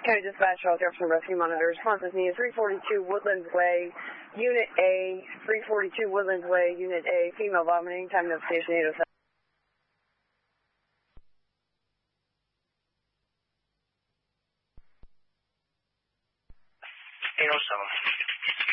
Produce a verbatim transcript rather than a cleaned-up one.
County Dispatch, Charles Jefferson Rescue Monitor. Response is needed. three forty-two Woodlands Way, Unit A. three forty-two Woodlands Way, Unit A. Female vomiting. Time of station eight oh seven. eight oh seven.